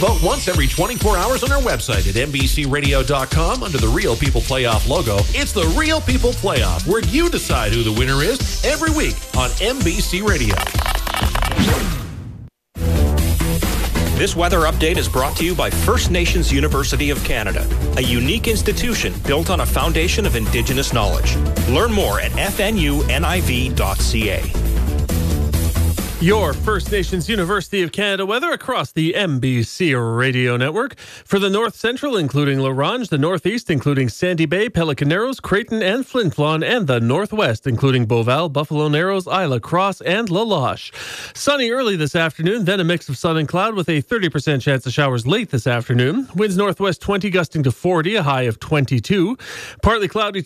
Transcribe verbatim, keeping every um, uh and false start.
Vote once every twenty-four hours on our website at N B C radio dot com under the Real People Playoff logo. It's the Real People Playoff, where you decide who the winner is every week on N B C Radio. This weather update is brought to you by First Nations University of Canada, a unique institution built on a foundation of Indigenous knowledge. Learn more at f n u n i v dot c a. Your First Nations University of Canada weather across the N B C radio network. For the North Central, including La Ronge, the Northeast, including Sandy Bay, Pelican Narrows, Creighton, and Flin Flon, and the Northwest, including Beauval, Buffalo Narrows, Isla Cross, and La Loche. Sunny early this afternoon, then a mix of sun and cloud with a thirty percent chance of showers late this afternoon. Winds northwest twenty, gusting to forty, a high of twenty-two. Partly cloudy